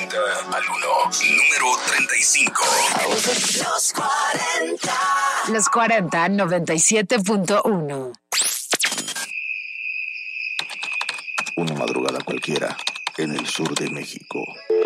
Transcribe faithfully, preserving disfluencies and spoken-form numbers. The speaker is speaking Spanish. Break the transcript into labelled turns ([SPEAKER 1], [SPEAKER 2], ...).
[SPEAKER 1] cuarenta al uno. Número treinta y cinco.
[SPEAKER 2] Los cuarenta.
[SPEAKER 3] Los cuarenta, noventa y siete punto uno.
[SPEAKER 4] Una madrugada cualquiera en el sur de México.